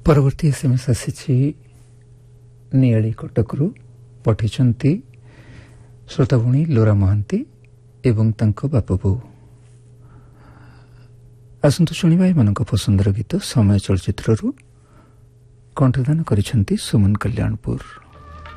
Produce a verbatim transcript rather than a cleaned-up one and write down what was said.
ପରବର୍ତ୍ତୀ ଏସ୍ଏମ୍ଏସ୍ ଆସିଛି ନିଆଳି କଟକରୁ। ପଠାଇଛନ୍ତି ଶ୍ରୋତାଭୁଣୀ ଲୋରା ମହାନ୍ତି ଏବଂ ତାଙ୍କ ବାପ ବୋଉ। ଆସନ୍ତୁ ଶୁଣିବା ଏମାନଙ୍କ ପସନ୍ଦର ଗୀତ ସମୟ ଚଳଚ୍ଚିତ୍ରରୁ। କଣ୍ଠଦାନ କରିଛନ୍ତି ସୁମନ କଲ୍ୟାଣପୁର।